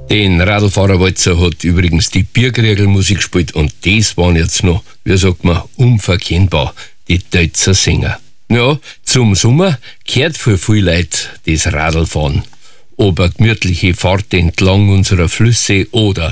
Den Radlfahrerwalzer hat übrigens die Bierkriegelmusik gespielt und das waren jetzt noch, wie sagt man, unverkennbar, die Deutzer Sänger. Ja, zum Sommer gehört für viele Leute das Radlfahren. Ob eine gemütliche Fahrt entlang unserer Flüsse oder